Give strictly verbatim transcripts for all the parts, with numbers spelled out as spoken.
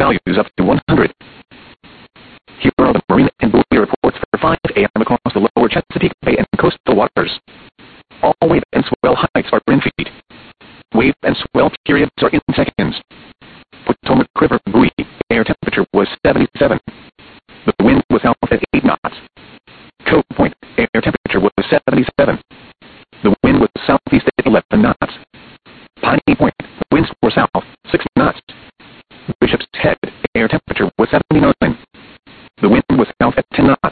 values up to one hundred. Here are the marine and buoy reports for five A M across the lower Chesapeake Bay and coastal waters. All wave and swell heights are in feet. Wave and swell periods are in seconds. Potomac River buoy, air temperature was seventy-seven. The wind was south at eight knots. Cove Point, air temperature was seventy-seven. The wind was southeast at eleven knots. Piney Point, winds were south, six knots. Bishop's Head, air temperature was seventy-nine. The wind was south at ten knots.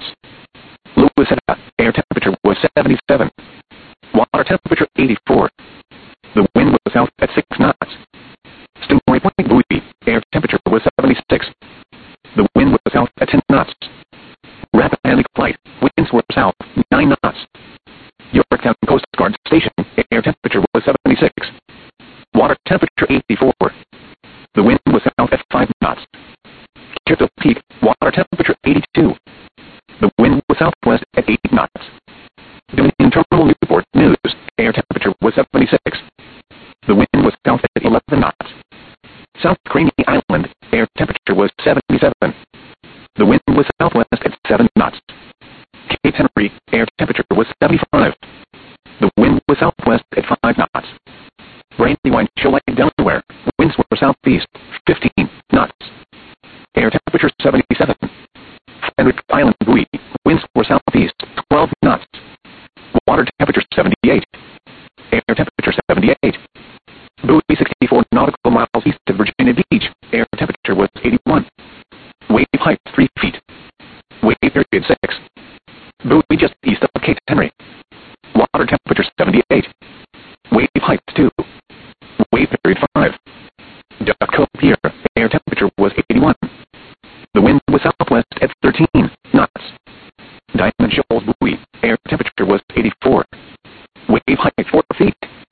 Louisetta, air temperature was seventy-seven. Water temperature eighty-four. The wind was south at six knots. Stingray Point buoy, air temperature was seventy-six. The wind was south at ten knots. Rappahannock Flight, winds were south, nine knots. Yorktown Coast Guard Station, air temperature was seventy-six. Water temperature eighty-four. The wind was south at five knots. Churchill Peak, water temperature eighty-two. The wind was southwest at eight knots. Dominion Terminal Newport News, air temperature was seventy-six. The wind was south at eleven knots. South Craney Island, air temperature was seventy-seven. The wind was southwest at seven knots. Cape Henry, air temperature was seventy-five. The wind was southwest at five knots. Brandywine Shoal Lake, Delaware, winds were southeast, fifteen knots. Air temperature seventy-seven. Frederick Island buoy, winds were southeast, twelve knots. Water temperature seventy-eight. Air temperature seventy-eight. Buoy sixty-four nautical miles east of Virginia Beach, air temperature was eighty-one. Wave height three feet. Wave period six. Buoy just east of Cape Henry. Water temperature seventy-eight. Wave height two. Wave period five. Duck Cove Pier, air temperature was eighty-one. The wind was southwest at thirteen knots. Diamond Shoals buoy, air temperature was eighty-four. Wave height four feet.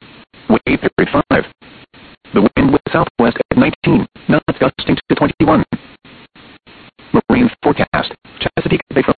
Wave period five. The wind was southwest at nineteen knots, gusting to twenty-one. Marine forecast. Chesapeake Bay from